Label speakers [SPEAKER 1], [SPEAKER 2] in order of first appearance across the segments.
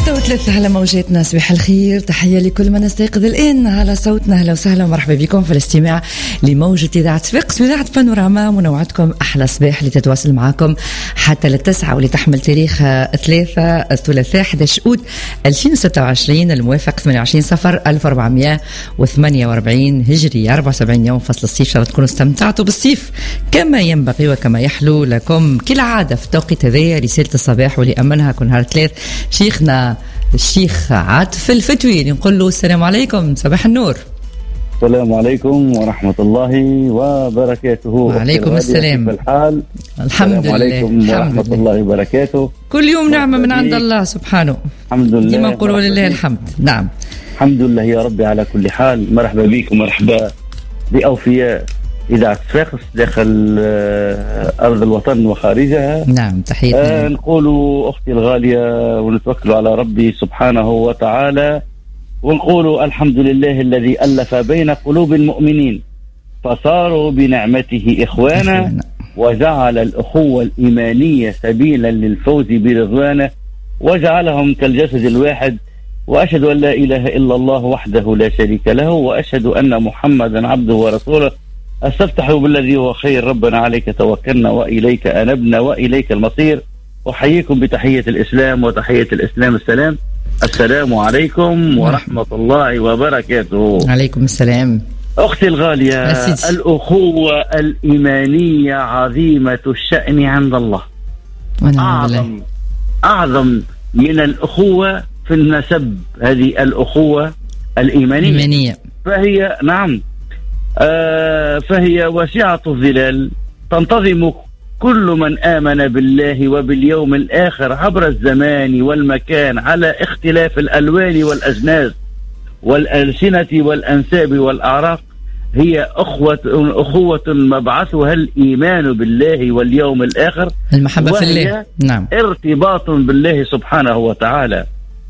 [SPEAKER 1] 6:03 على موجاتنا. صباح الخير، تحية لكل من يستيقظ الآن على صوتنا. أهلا وسهلا ومرحبا بكم في الاستماع لموجة إذاعة صفاقس وإذاعة بانوراما. منوعتكم أحلى صباح لتتواصل معكم حتى 9 ولتحمل تاريخ 3 الثلاثاء 11 أوت 2026 الموافق 28 صفر 1448 هجري. 74 يوم فصل الصيف. إن شاء الله تكونوا استمتعتوا بالصيف كما ينبغي وكما يحلو لكم كالعادة في التوقيت هذا. رسالة الصباح واللي أمنها كل نهار 3 شيخنا الشيخ عاطف الفتوي. نقول له السلام عليكم، صباح النور.
[SPEAKER 2] السلام عليكم ورحمة الله وبركاته.
[SPEAKER 1] وعليكم السلام.
[SPEAKER 2] الحال
[SPEAKER 1] الحمد لله.
[SPEAKER 2] عليكم ورحمة الله وبركاته.
[SPEAKER 1] كل يوم نعمة من عند الله سبحانه.
[SPEAKER 2] الحمد لله.
[SPEAKER 1] ديما نقول ولله الحمد. نعم
[SPEAKER 2] الحمد لله يا ربي على كل حال. مرحبا بكم، مرحبا بأوفياء إذاعة صفاقس داخل أرض الوطن وخارجها.
[SPEAKER 1] نعم تحياتنا.
[SPEAKER 2] نقول أختي الغالية ونتوكل على ربي سبحانه وتعالى، ونقول الحمد لله الذي ألف بين قلوب المؤمنين فصاروا بنعمته إخوانا وجعل الأخوة الإيمانية سبيلا للفوز برضوانه وجعلهم كالجسد الواحد. وأشهد أن لا إله إلا الله وحده لا شريك له، وأشهد أن محمدا عبده ورسوله. استفتح بالذي هو خير، ربنا عليك توكلنا وإليك أنبنا وإليك المصير. أحييكم بتحية الإسلام، وتحية الإسلام السلام. السلام عليكم ورحمة الله وبركاته.
[SPEAKER 1] عليكم السلام.
[SPEAKER 2] أختي الغالية، الأخوة الإيمانية عظيمة الشأن عند الله. أعظم من الأخوة في النسب هذه الأخوة الإيمانية. فهي نعم فهي واسعة الظلال تنتظم كل من آمن بالله وباليوم الآخر عبر الزمان والمكان على اختلاف الألوان والأجناس والألسنة والأنساب والأعراق. هي أخوة مبعثها الإيمان بالله واليوم الآخر،
[SPEAKER 1] المحبة في الله. نعم.
[SPEAKER 2] ارتباط بالله سبحانه وتعالى.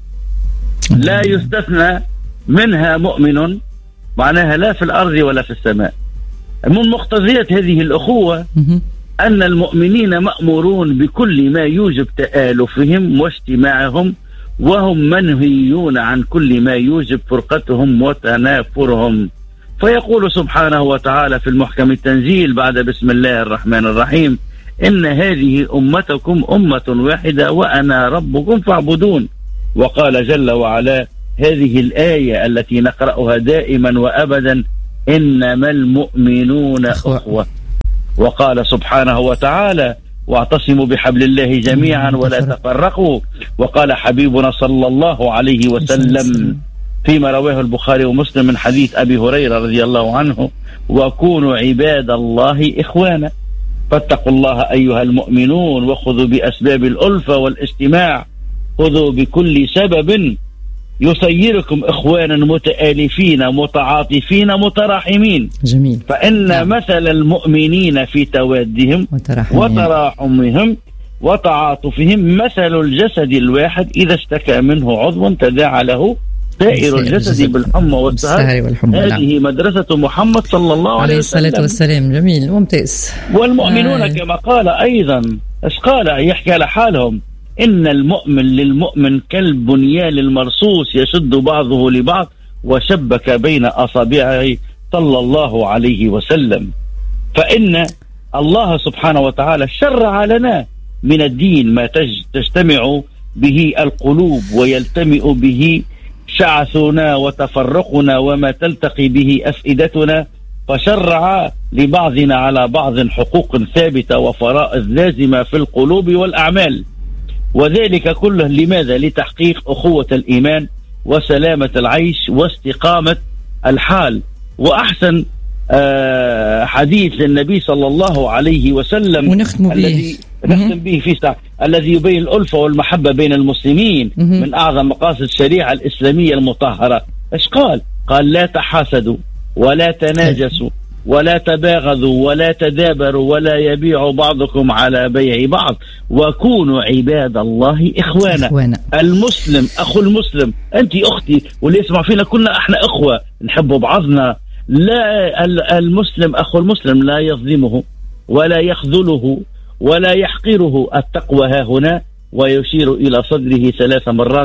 [SPEAKER 2] لا يستثنى منها مؤمن، معناها لا في الأرض ولا في السماء. من مقتضيات هذه الأخوة أن المؤمنين مأمورون بكل ما يوجب تآلفهم واجتماعهم، وهم منهيون عن كل ما يوجب فرقتهم وتنافرهم. فيقول سبحانه وتعالى في المحكم التنزيل بعد بسم الله الرحمن الرحيم: إن هذه أمتكم أمة واحدة وأنا ربكم فاعبدون. وقال جل وعلا هذه الآية التي نقرأها دائما وأبدا: إنما المؤمنون أخوة. وقال سبحانه وتعالى: واعتصموا بحبل الله جميعا ولا تفرقوا. وقال حبيبنا صلى الله عليه وسلم فيما رواه البخاري ومسلم من حديث أبي هريرة رضي الله عنه: وكونوا عباد الله إخوانا. فاتقوا الله أيها المؤمنون وخذوا بأسباب الألفة والاجتماع، خذوا بكل سبب يسيركم إخوانا متآلفين متعاطفين متراحمين.
[SPEAKER 1] جميل.
[SPEAKER 2] فإن مثل المؤمنين في توادهم وتراحمهم وتعاطفهم مثل الجسد الواحد إذا اشتكى منه عضو تداعى له سائر الجسد بالحمى والسهر. هذه مدرسة محمد صلى الله عليه وسلم.
[SPEAKER 1] الصلاة والسلام. جميل، ممتاز.
[SPEAKER 2] والمؤمنون كما قال أيضا، ايش قال؟ يحكي على حالهم: إن المؤمن للمؤمن كالبنيان المرصوص يشد بعضه لبعض وشبك بين أصابعه صلى الله عليه وسلم. فإن الله سبحانه وتعالى شرع لنا من الدين ما تجتمع به القلوب ويلتمئ به شعثنا وتفرقنا وما تلتقي به أفئدتنا، فشرع لبعضنا على بعض حقوق ثابتة وفرائض لازمة في القلوب والأعمال. وذلك كله لماذا؟ لتحقيق أخوة الإيمان وسلامة العيش واستقامة الحال. وأحسن حديث للنبي صلى الله عليه وسلم
[SPEAKER 1] ونختم
[SPEAKER 2] به في ساعة الذي يبين الألفة والمحبة بين المسلمين من أعظم مقاصد الشريعة الإسلامية المطهرة. إيش قال؟ قال: لا تحاسدوا ولا تناجسوا ولا تباغضوا ولا تدابروا ولا يبيع بعضكم على بيع بعض وكونوا عباد الله إخوانا. المسلم أخو المسلم. أنت أختي واللي يسمع فينا كلنا احنا إخوة نحب بعضنا. لا، المسلم أخو المسلم لا يظلمه ولا يخذله ولا يحقره. التقوى ها هنا، ويشير إلى صدره 3 مرات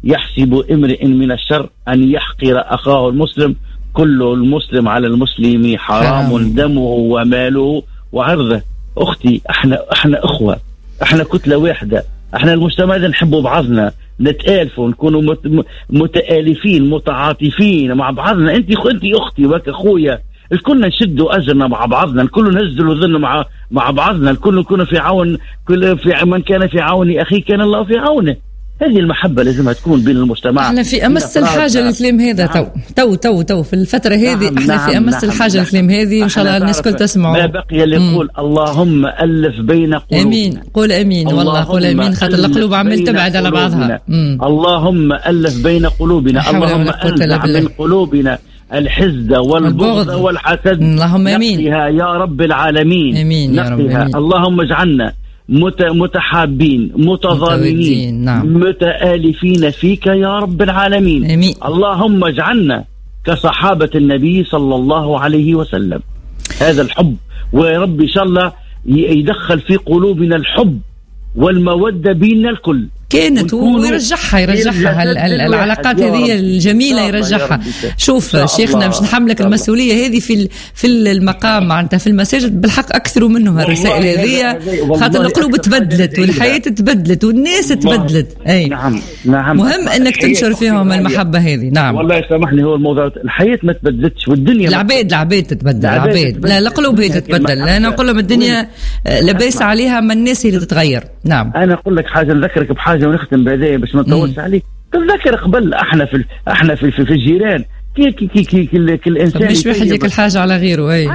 [SPEAKER 2] يحسب امرئ من الشر أن يحقر أخاه المسلم، كل المسلم على المسلم حرام دمه وماله وعرضه. أختي احنا أخوة، احنا كتلة واحدة، احنا المجتمع ده نحبوا بعضنا، نتآلفوا، نكونوا متآلفين متعاطفين مع بعضنا. انت أختي وك أخويا، الكل نشدوا أجرنا مع بعضنا، الكل نزلوا ذلنا مع بعضنا، الكل نكون في عون، كل في من كان في عون أخيه كان الله في عونه. هذه المحبة لازمها تكون بين المجتمع.
[SPEAKER 1] احنا في أمس الحاجة للكلام هذا. تو في الفترة هذه احنا في أمس الحاجة للكلام هذه، إن شاء الله الناس كل تسمعوا.
[SPEAKER 2] ما بقي اللي يقول اللهم ألف بين قلوبنا.
[SPEAKER 1] امين، قول امين، والله قول امين، خاطر القلوب عمال تبعد على بعضها.
[SPEAKER 2] اللهم ألف بين قلوبنا، اللهم أنزع من قلوبنا الحزد والبغض والحسد،
[SPEAKER 1] اللهم امين.
[SPEAKER 2] نقها يا رب العالمين،
[SPEAKER 1] امين يا رب. امين.
[SPEAKER 2] اللهم اجعلنا متحابين متضامنين،
[SPEAKER 1] نعم.
[SPEAKER 2] متآلفين فيك يا رب العالمين.
[SPEAKER 1] امين.
[SPEAKER 2] اللهم اجعلنا كصحابة النبي صلى الله عليه وسلم، هذا الحب، ويا رب ان شاء الله يدخل في قلوبنا الحب والمودة بيننا الكل.
[SPEAKER 1] كانت ويرجعها العلاقات هذه الجميلة، يرجعها. شوف شيخنا، مش نحملك المسؤولية هذه في المقام معناتها في المساجد بالحق أكثر منهم الرسائل هذه، خاطر القلوب تبدلت والحياة تبدلت والناس تبدلت. أي
[SPEAKER 2] نعم
[SPEAKER 1] مهم أنك تنشر فيهم المحبة هذه. نعم
[SPEAKER 2] والله سامحني، هو الموضوع الحياة ما تبدلتش والدنيا
[SPEAKER 1] العباد تتبدل، العباد لا القلوب هي تتبدل. أنا أقول لهم الدنيا لباس عليها، ما الناس اللي تتغير. نعم
[SPEAKER 2] أنا أقول لك حاجة، نذكرك بحاجة ونختم بهذه باش ما نطولش عليك. تذكر قبل احنا في الجيران كي الانسان
[SPEAKER 1] مش واحد ياكل حاجه على غيره. اي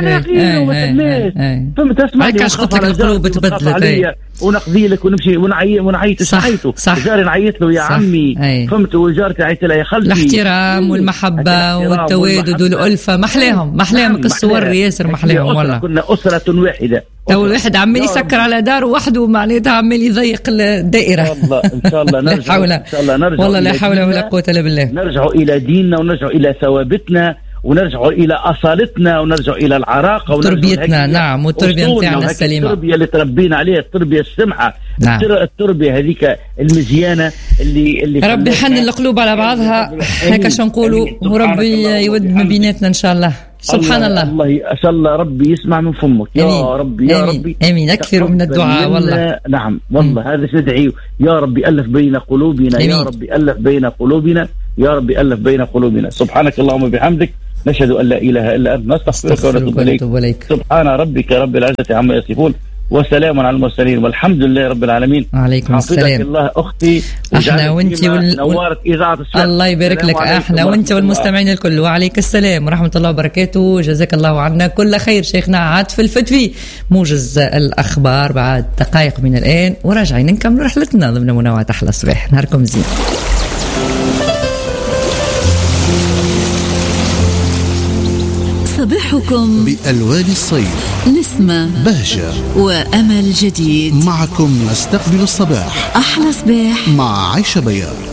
[SPEAKER 2] فهمت؟ اسمع
[SPEAKER 1] لي، قلت لك القلوب تبدلت.
[SPEAKER 2] ونقضي لك ونمشي ونعيط سعيته، جاري نعيط له يا عمي، فهمت؟ وجارتي عيط لها يا خالتي.
[SPEAKER 1] الاحترام والمحبه والتوادد والالفه محلاهم الصور ياسر محلاهم والله.
[SPEAKER 2] كنا اسره واحده.
[SPEAKER 1] تو الواحد عمال يسكر على داره وحده، معناتها عمال يضيق الدائره.
[SPEAKER 2] والله ان شاء الله نرجع ان شاء الله نرجع،
[SPEAKER 1] والله لا حول ولا قوه الا بالله.
[SPEAKER 2] نرجع الى ديننا ونرجع الى ثوابتنا ونرجع الى اصالتنا ونرجع الى العراقه
[SPEAKER 1] وتربيتنا. نعم، والتربيه نتاعنا السليمه،
[SPEAKER 2] التربيه اللي تربينا عليها، التربيه السمحه. نعم. التربيه هذيك المزيانه اللي
[SPEAKER 1] ربي يحنن القلوب على بعضها، هكا شو نقولوا، وربي يود من بيناتنا ان شاء الله. سبحان الله
[SPEAKER 2] ان شاء الله ربي يسمع من فمك يا ربي يا ربي.
[SPEAKER 1] امين. اكثر من الدعاء والله.
[SPEAKER 2] نعم والله هذا ندعي، يا ربي الف بين قلوبنا، يا ربي الف بين قلوبنا، يا ربي الف بين قلوبنا. سبحانك اللهم وبحمدك، نشهد ان لا اله الا انت، نستغفرك ونتوب اليك. سبحان ربك رب العزه عما يصفون، وسلام على المرسلين، والحمد لله رب العالمين.
[SPEAKER 1] وعليكم السلام.
[SPEAKER 2] الله اختي،
[SPEAKER 1] احنا وانت
[SPEAKER 2] نورت اذاعه الشرق.
[SPEAKER 1] الله يبارك لك، احنا وانت والمستمعين الكل. وعليك السلام ورحمه الله وبركاته. جزاك الله عنا كل خير شيخنا عاطف الفتوي. موجز الاخبار بعد دقائق من الان، وراجعين نكمل رحلتنا ضمن منوعات احلى صباح. نهاركم زين.
[SPEAKER 3] صباحكم بألوان الصيف، نسمة، بهجة وأمل جديد. معكم نستقبل الصباح. أحلى صباح مع عيشة بيار.